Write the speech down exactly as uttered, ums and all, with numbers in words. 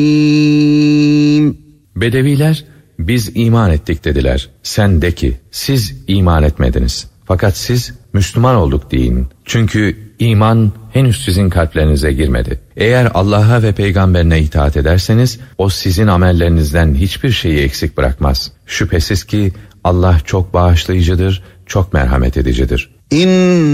Bedeviler, biz iman ettik dediler. Sen de ki, siz iman etmediniz. Fakat siz Müslüman olduk deyin. Çünkü iman henüz sizin kalplerinize girmedi. Eğer Allah'a ve peygamberine itaat ederseniz, o sizin amellerinizden hiçbir şeyi eksik bırakmaz. Şüphesiz ki Allah çok bağışlayıcıdır, çok merhamet edicidir. İn